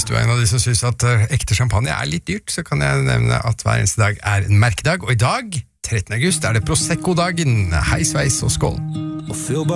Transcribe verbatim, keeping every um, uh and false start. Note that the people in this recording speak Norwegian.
hvis du er en av de som synes at uh, ekte champagne er litt dyrt, så kan jeg nevne at hver eneste dag er en merkedag, og i dag, trettende august, er det Prosecco-dagen. Hei sveis og skål!